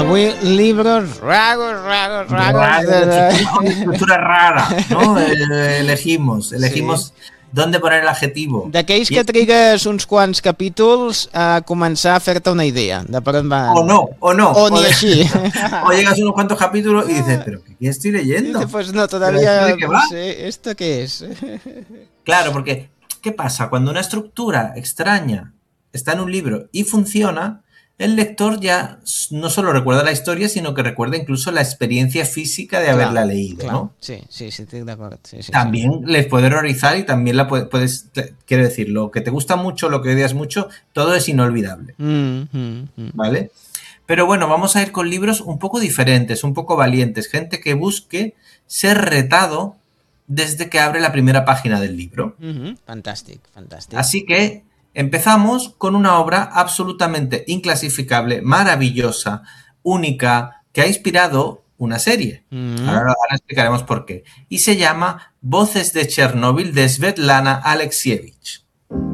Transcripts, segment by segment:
Avui libros raros. Una estructura rara, ¿no? Elegimos dónde poner el adjetivo. D'aquells que trigues uns quants capítols a començar a fer-te una idea de per on van. O no. O ni així. O llegas a unos cuantos capítulos y dices, ¿pero qué estoy leyendo? Dice, pues no, todavía ¿De qué va? no sé, ¿esto qué es? Claro, porque ¿qué pasa? Cuando una estructura extraña está en un libro y funciona, el lector ya no solo recuerda la historia, sino que recuerda incluso la experiencia física de haberla leído, ¿no? Sí, estoy de acuerdo. Sí, también les puede horrorizar y también la puedes, quiero decir, lo que te gusta mucho, lo que odias mucho, todo es inolvidable, ¿vale? Pero bueno, vamos a ir con libros un poco diferentes, un poco valientes, gente que busque ser retado desde que abre la primera página del libro. Fantàstic. Así que empezamos con una obra absolutamente inclasificable, maravillosa, única, que ha inspirado una serie. Ahora explicaremos por qué. Y se llama Voces de Chernóbil, de Svetlana Alexievich.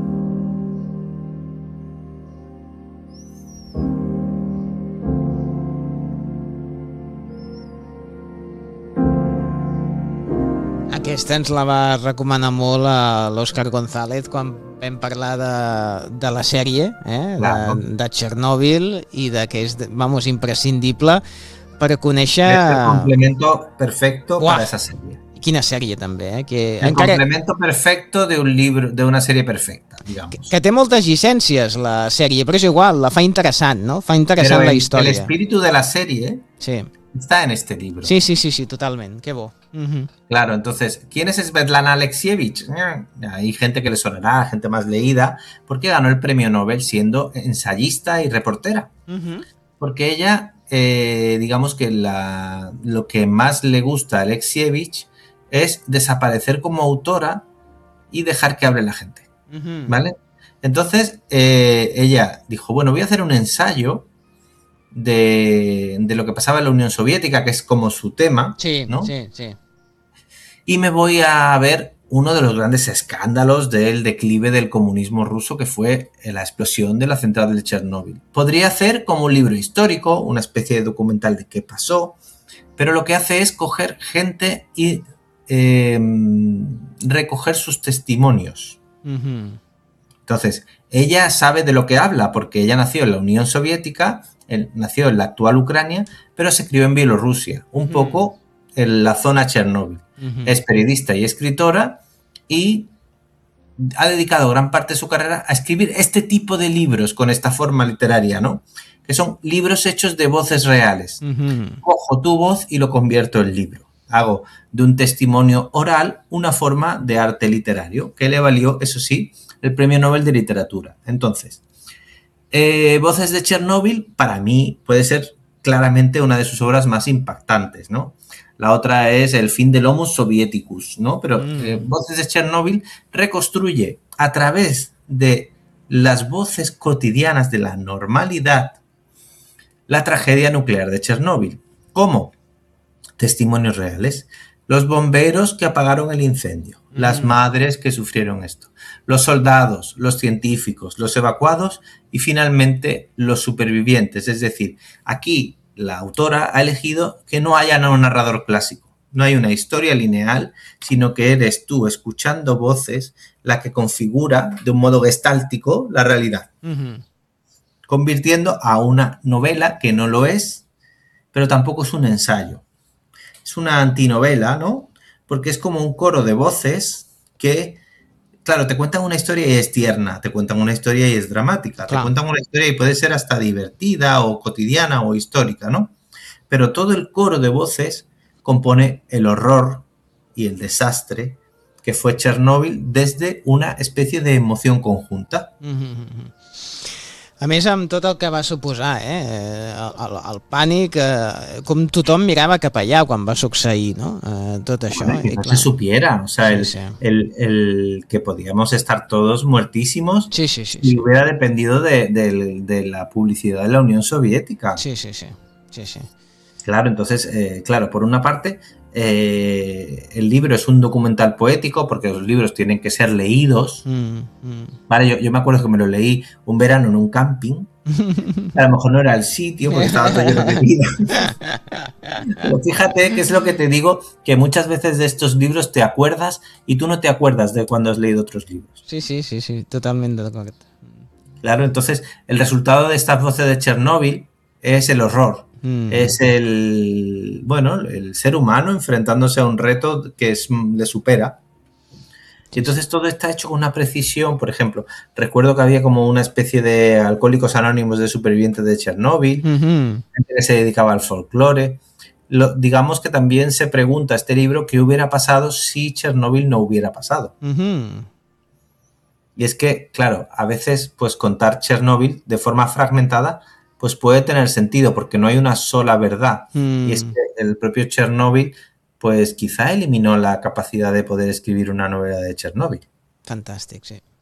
Aquesta ens la va recomanar molt a l'Òscar González quan vam parlar de la sèrie, de Chernòbil, i que és, vamos, imprescindible per conèixer... Es el complemento perfecto para esa serie. Quina sèrie també, el complemento perfecto de un libro, de una sèrie perfecta, digamos. Que té moltes llicències la sèrie, però és igual, la fa interessant, ¿no? Fa interessant la història. El espíritu de la serie sí. Está en este libro. Sí, totalmente. Qué bo. Claro, entonces, ¿quién es Svetlana Alexievich? Hay gente que le sonará, gente más leída, porque ganó el premio Nobel siendo ensayista y reportera. Porque ella, digamos que lo que más le gusta a Alexievich es desaparecer como autora y dejar que hable la gente. ¿Vale? Entonces, ella dijo, bueno, voy a hacer un ensayo de lo que pasaba en la Unión Soviética, que es como su tema, ¿no? Sí. Y me voy a ver uno de los grandes escándalos del declive del comunismo ruso, que fue la explosión de la central de Chernóbil. Podría hacer como un libro histórico, una especie de documental de qué pasó, pero lo que hace es coger gente y recoger sus testimonios. Entonces, ella sabe de lo que habla, porque ella nació en la Unión Soviética, nació en la actual Ucrania, pero se crió en Bielorrusia, un poco en la zona Chernóbil. Es periodista y escritora y ha dedicado gran parte de su carrera a escribir este tipo de libros con esta forma literaria, ¿no? Que son libros hechos de voces reales. Cojo tu voz y lo convierto en libro. Hago de un testimonio oral una forma de arte literario que le valió, eso sí, el Premio Nobel de Literatura. Entonces, Voces de Chernóbil, para mí, puede ser claramente una de sus obras más impactantes, ¿no? La otra es El fin del Homo Sovieticus, ¿no? Pero Voces de Chernóbil reconstruye a través de las voces cotidianas de la normalidad la tragedia nuclear de Chernóbil. ¿Cómo? Testimonios reales. Los bomberos que apagaron el incendio, las madres que sufrieron esto, los soldados, los científicos, los evacuados y finalmente los supervivientes. Es decir, aquí la autora ha elegido que no haya un narrador clásico, no hay una historia lineal, sino que eres tú escuchando voces la que configura de un modo gestáltico la realidad, convirtiendo a una novela que no lo es, pero tampoco es un ensayo. Es una antinovela, ¿no? Porque es como un coro de voces que, claro, te cuentan una historia y es tierna, te cuentan una historia y es dramática, te cuentan una historia y puede ser hasta divertida o cotidiana o histórica, ¿no? Pero todo el coro de voces compone el horror y el desastre que fue Chernóbil desde una especie de emoción conjunta. A més, amb tot el que va suposar, el pànic, com tothom mirava cap allà quan va succeir, ¿no? Tot això. Bueno, que no se supiera, o sea, el que podíamos estar todos muertísimos si hubiera dependido de la publicidad de la Unión Soviética. Sí. Claro, entonces, claro, por una parte, el libro es un documental poético porque los libros tienen que ser leídos. Vale, yo me acuerdo que me lo leí un verano en un camping A lo mejor no era el sitio porque estaba todo lleno de vida. Pero fíjate que es lo que te digo, que muchas veces de estos libros te acuerdas y tú no te acuerdas de cuando has leído otros libros. Sí, totalment d'acord. Claro, entonces el resultado de estas voces de Chernóbil es el horror. Es el ser humano enfrentándose a un reto que le supera. Y entonces todo está hecho con una precisión. Por ejemplo, recuerdo que había como una especie de alcohólicos anónimos de supervivientes de Chernóbil, gente que se dedicaba al folclore. Digamos que también se pregunta este libro qué hubiera pasado si Chernóbil no hubiera pasado. Y es que, claro, a veces pues contar Chernóbil de forma fragmentada pues puede tener sentido porque no hay una sola verdad. Y es que el propio Chernóbil pues quizá eliminó la capacidad de poder escribir una novela de Chernóbil. Fantàstic, sí.